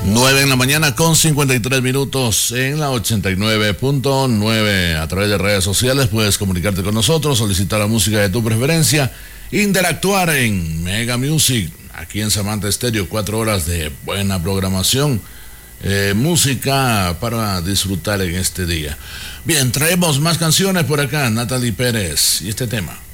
9 en la mañana con 53 minutos en la 89.9. A través de redes sociales puedes comunicarte con nosotros, solicitar la música de tu preferencia, interactuar en Mega Music, aquí en Samantha Estéreo, 4 horas de buena programación, música para disfrutar en este día. Bien, traemos más canciones por acá, Natalie Pérez, y este tema.